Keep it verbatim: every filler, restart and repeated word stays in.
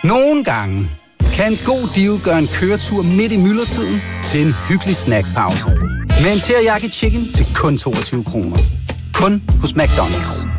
Nogle gange kan en god deal gøre en køretur midt i myldretiden til en hyggelig snackpause. Med en teriyaki chicken til kun toogtyve kroner. Kun hos McDonald's.